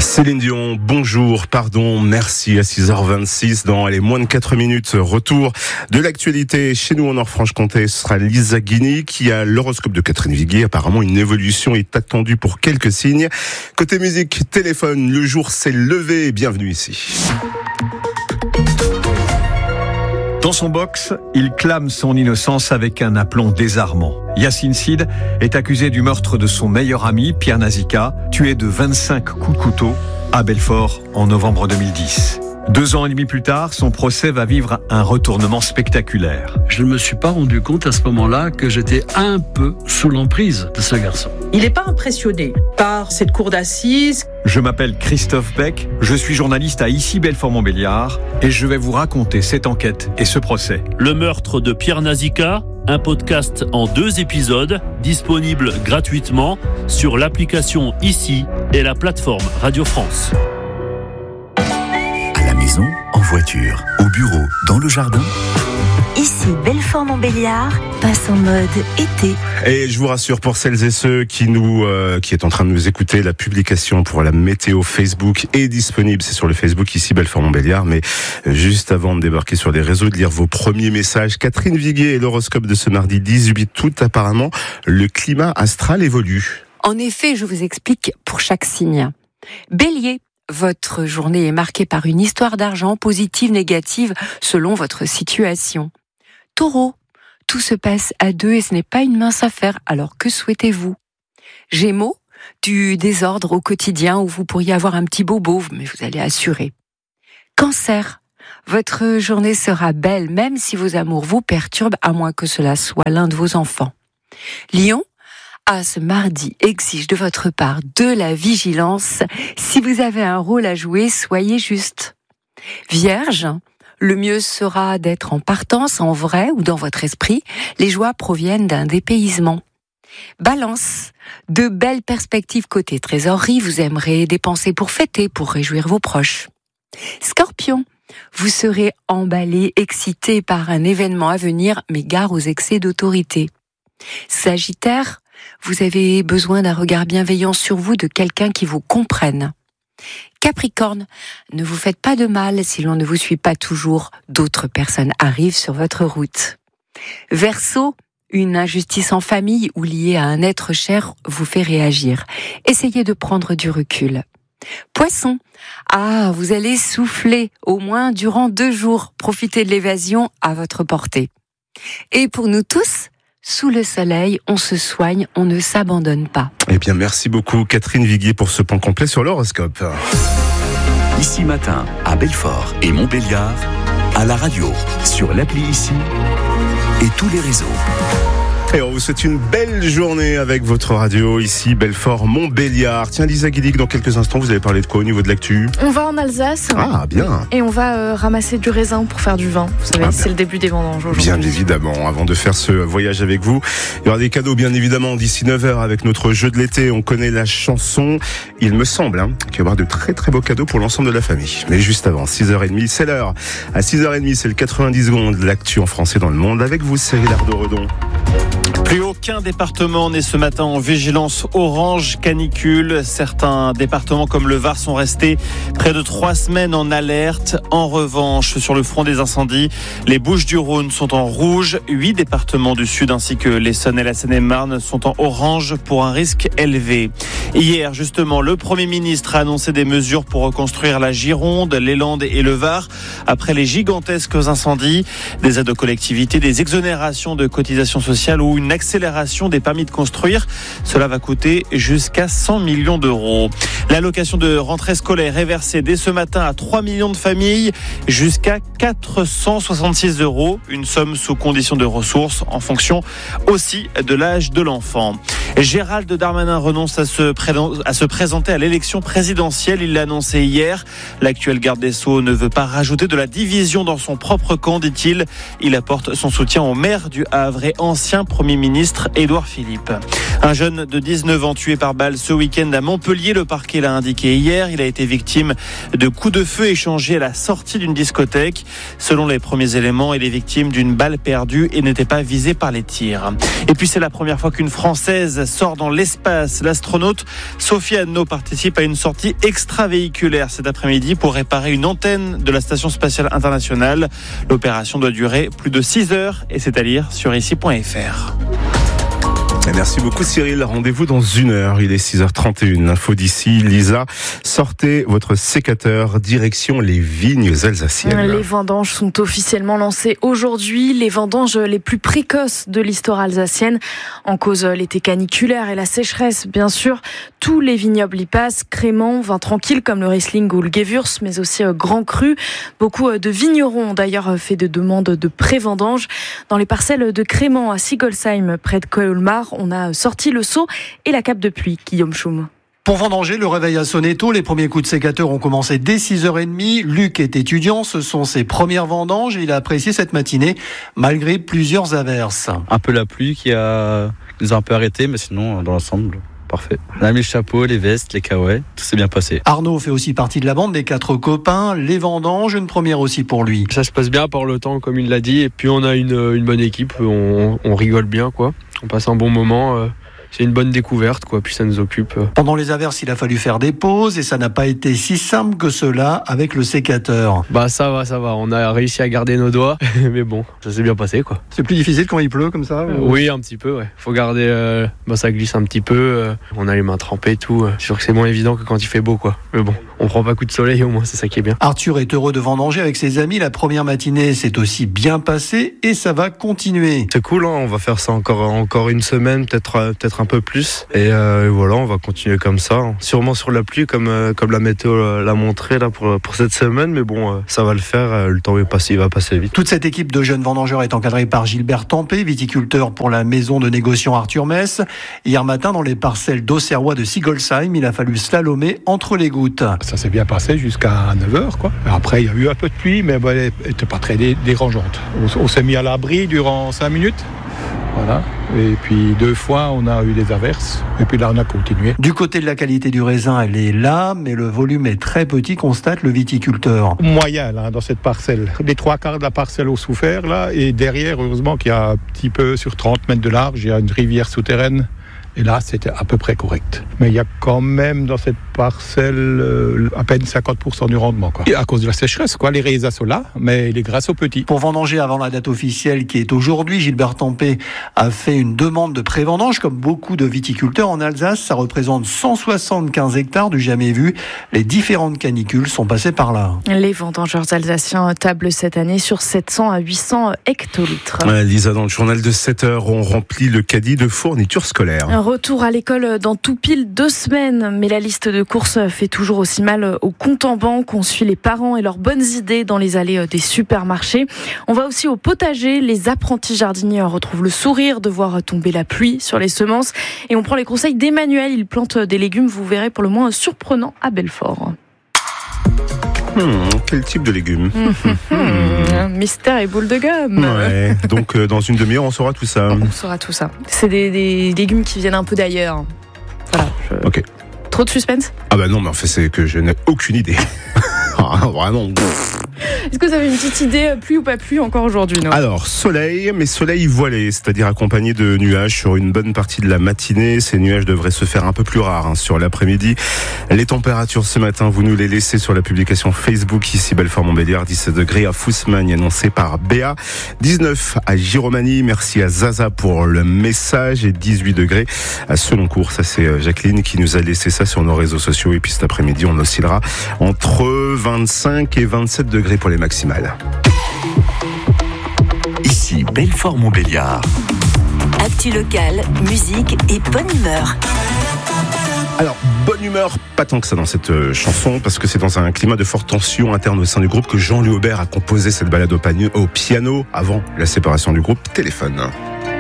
Céline Dion, bonjour, pardon, merci à 6h26 dans les moins de 4 minutes. Retour de l'actualité chez nous en Nord-Franche-Comté. Ce sera Lisa Guigny qui a l'horoscope de Catherine Viguier. Apparemment, une évolution est attendue pour quelques signes. Côté musique, téléphone, le jour s'est levé. Bienvenue ici. Dans son box, il clame son innocence avec un aplomb désarmant. Yacine Sid est accusé du meurtre de son meilleur ami, Pierre Nazika, tué de 25 coups de couteau à Belfort en novembre 2010. 2 ans et demi plus tard, son procès va vivre un retournement spectaculaire. Je ne me suis pas rendu compte à ce moment-là que j'étais un peu sous l'emprise de ce garçon. Il n'est pas impressionné par cette cour d'assises. Je m'appelle Christophe Beck, je suis journaliste à Ici Belfort-Montbéliard et je vais vous raconter cette enquête et ce procès. Le meurtre de Pierre Nazika, un podcast en 2 épisodes, disponible gratuitement sur l'application Ici et la plateforme Radio France. À la maison, en voiture, au bureau, dans le jardin. Ici Belfort-Montbéliard passe en mode été. Et je vous rassure pour celles et ceux qui est en train de nous écouter, la publication pour la météo Facebook est disponible. C'est sur le Facebook Ici Belfort-Montbéliard. Mais juste avant de débarquer sur les réseaux, de lire vos premiers messages, Catherine Viguier et l'horoscope de ce mardi 18 août. Apparemment, le climat astral évolue. En effet, je vous explique pour chaque signe. Bélier. Votre journée est marquée par une histoire d'argent, positive, négative, selon votre situation. Taureau, tout se passe à 2 et ce n'est pas une mince affaire, alors que souhaitez-vous ? Gémeaux, du désordre au quotidien où vous pourriez avoir un petit bobo, mais vous allez assurer. Cancer, votre journée sera belle, même si vos amours vous perturbent, à moins que cela soit l'un de vos enfants. Lion, ce mardi exige de votre part de la vigilance. Si vous avez un rôle à jouer, soyez juste. Vierge, le mieux sera d'être en partance, en vrai ou dans votre esprit. Les joies proviennent d'un dépaysement. Balance, de belles perspectives côté trésorerie. Vous aimerez dépenser pour fêter, pour réjouir vos proches. Scorpion, vous serez emballé, excité par un événement à venir, mais gare aux excès d'autorité. Sagittaire, vous avez besoin d'un regard bienveillant sur vous, de quelqu'un qui vous comprenne. Capricorne, ne vous faites pas de mal si l'on ne vous suit pas toujours. D'autres personnes arrivent sur votre route. Verseau, une injustice en famille ou liée à un être cher vous fait réagir. Essayez de prendre du recul. Poisson, vous allez souffler au moins durant 2 jours. Profitez de l'évasion à votre portée. Et pour nous tous, sous le soleil, on se soigne, on ne s'abandonne pas. Eh bien, merci beaucoup Catherine Viguier pour ce point complet sur l'horoscope. Ici matin, à Belfort et Montbéliard, à la radio, sur l'appli Ici et tous les réseaux. Et on vous souhaite une belle journée avec votre radio ici, Belfort-Montbéliard. Tiens, Lisa Guigny, dans quelques instants, vous allez parler de quoi au niveau de l'actu ? On va en Alsace. Ah, bien. Et on va ramasser du raisin pour faire du vin. Vous savez, c'est le début des vendanges aujourd'hui. Bien évidemment, avant de faire ce voyage avec vous, il y aura des cadeaux, bien évidemment, d'ici 9h avec notre jeu de l'été. On connaît la chanson. Il me semble qu'il y aura de très très beaux cadeaux pour l'ensemble de la famille. Mais juste avant, 6h30, c'est l'heure. À 6h30, c'est le 90 secondes de l'actu en français dans le monde. Avec vous, Cyril Ardo-Redon. Plus aucun département n'est ce matin en vigilance orange canicule. Certains départements comme le Var sont restés près de 3 semaines en alerte. En revanche, sur le front des incendies, les Bouches-du-Rhône sont en rouge. 8 départements du Sud ainsi que l'Essonne et la Seine-et-Marne sont en orange pour un risque élevé. Hier, justement, le Premier ministre a annoncé des mesures pour reconstruire la Gironde, les Landes et le Var après les gigantesques incendies. Des aides aux collectivités, des exonérations de cotisations sociales ou une accélération des permis de construire. Cela va coûter jusqu'à 100 millions d'euros. L'allocation de rentrée scolaire est versée dès ce matin à 3 millions de familles, jusqu'à 466 €. Une somme sous condition de ressources en fonction aussi de l'âge de l'enfant. Gérald Darmanin renonce à se présenter à l'élection présidentielle. Il l'a annoncé hier. L'actuel garde des Sceaux ne veut pas rajouter de la division dans son propre camp, dit-il. Il apporte son soutien au maire du Havre et ancien Premier ministre Édouard Philippe. Un jeune de 19 ans tué par balle ce week-end à Montpellier. Le parquet l'a indiqué hier. Il a été victime de coups de feu échangés à la sortie d'une discothèque. Selon les premiers éléments, il est victime d'une balle perdue et n'était pas visé par les tirs. Et puis c'est la première fois qu'une Française chinoise sort dans l'espace. L'astronaute Sophie Anno participe à une sortie extravéhiculaire cet après-midi pour réparer une antenne de la Station spatiale internationale. L'opération doit durer plus de 6 heures et c'est à lire sur ici.fr. Merci beaucoup Cyril, rendez-vous dans 1 heure, il est 6h31, info d'ici. Lisa, sortez votre sécateur, direction les vignes alsaciennes. Les vendanges sont officiellement lancées aujourd'hui, les vendanges les plus précoces de l'histoire alsacienne. En cause l'été caniculaire et la sécheresse, bien sûr. Tous les vignobles y passent, crémants, vins tranquilles comme le Riesling ou le Gewürz, mais aussi Grand Cru. Beaucoup de vignerons ont d'ailleurs fait de demandes de pré-vendange. Dans les parcelles de crémants à Sigolsheim, près de Colmar, on a sorti le seau et la cape de pluie. Guillaume Schum. Pour vendanger, le réveil a sonné tôt. Les premiers coups de sécateur ont commencé dès 6h30. Luc est étudiant. Ce sont ses premières vendanges et il a apprécié cette matinée malgré plusieurs averses. Un peu la pluie qui nous a un peu arrêtés, mais sinon, dans l'ensemble, parfait. On a mis le chapeau, les vestes, les kawaii, tout s'est bien passé. Arnaud fait aussi partie de la bande des 4 copains. Les vendanges, une première aussi pour lui. Ça se passe bien par le temps, comme il l'a dit. Et puis on a une bonne équipe. On rigole bien, quoi. On passe un bon moment. C'est une bonne découverte, quoi. Puis ça nous occupe. Pendant les averses, il a fallu faire des pauses et ça n'a pas été si simple que cela avec le sécateur. Ça va. On a réussi à garder nos doigts. Mais bon, ça s'est bien passé, quoi. C'est plus difficile quand il pleut comme ça Oui, un petit peu, ouais. Faut garder... ça glisse un petit peu. On a les mains trempées et tout. C'est sûr que c'est moins évident que quand il fait beau, quoi. Mais bon, on prend pas coup de soleil au moins, c'est ça qui est bien. Arthur est heureux de vendanger avec ses amis. La première matinée s'est aussi bien passée et ça va continuer. C'est cool, hein, on va faire ça encore une semaine, peut-être un peu plus. Et voilà, on va continuer comme ça. Sûrement sur la pluie, comme la météo l'a montré là pour cette semaine. Mais bon, ça va le faire. Le temps il va passer vite. Toute cette équipe de jeunes vendangeurs est encadrée par Gilbert Tempé, viticulteur pour la maison de négociant Arthur Mess. Hier matin, dans les parcelles d'Auxerrois de Sigolsheim, il a fallu slalomer entre les gouttes. Ça s'est bien passé jusqu'à 9h, quoi. Après, il y a eu un peu de pluie, mais elle n'était pas très dérangeante. On s'est mis à l'abri durant 5 minutes. Voilà. Et puis 2 fois, on a eu des averses. Et puis là, on a continué. Du côté de la qualité du raisin, elle est là, mais le volume est très petit, constate le viticulteur. Moyen, là, dans cette parcelle. Les 3/4 de la parcelle ont souffert, là. Et derrière, heureusement qu'il y a un petit peu, sur 30 mètres de large, il y a une rivière souterraine. Et là, c'était à peu près correct. Mais il y a quand même dans cette parcelle à peine 50% du rendement, quoi. Et à cause de la sécheresse, quoi. Les raisins sont là, mais il est grâce aux petits. Pour vendanger avant la date officielle qui est aujourd'hui, Gilbert Tempé a fait une demande de pré-vendange. Comme beaucoup de viticulteurs en Alsace, ça représente 175 hectares du jamais vu. Les différentes canicules sont passées par là. Les vendangeurs alsaciens tablent cette année sur 700 à 800 hectolitres. Lisa, dans le journal de 7h, on remplit le caddie de fournitures scolaires. Retour à l'école dans tout pile 2 semaines, mais la liste de courses fait toujours aussi mal au compte en banque. On suit les parents et leurs bonnes idées dans les allées des supermarchés. On va aussi au potager. Les apprentis jardiniers retrouvent le sourire de voir tomber la pluie sur les semences. Et on prend les conseils d'Emmanuel. Il plante des légumes, vous verrez, pour le moins surprenants à Belfort. Quel type de légumes? Mystère et boule de gomme. Ouais, donc dans une demi-heure, on saura tout ça. On saura tout ça. C'est des légumes qui viennent un peu d'ailleurs. Voilà. Ok. Trop de suspense? Ah bah non, mais en fait, c'est que je n'ai aucune idée. Vraiment. Est-ce que vous avez une petite idée, pluie ou pas pluie encore aujourd'hui, non? Alors, soleil, mais soleil voilé, c'est-à-dire accompagné de nuages sur une bonne partie de la matinée. Ces nuages devraient se faire un peu plus rares sur l'après-midi. Les températures ce matin, vous nous les laissez sur la publication Facebook, ici Belfort-Montbéliard, 17 degrés à Fousmagne, annoncé par Béa, 19 à Giromagny, merci à Zaza pour le message, et 18 degrés à Seloncourt. Ça, c'est Jacqueline qui nous a laissé ça sur nos réseaux sociaux. Et puis cet après-midi, on oscillera entre 25 et 27 degrés pour les maximales. Ici Belfort-Montbéliard. Actu locale, musique et bonne humeur. Alors, bonne humeur, pas tant que ça dans cette chanson, parce que c'est dans un climat de forte tension interne au sein du groupe que Jean-Louis Aubert a composé cette balade au piano avant la séparation du groupe. Téléphone.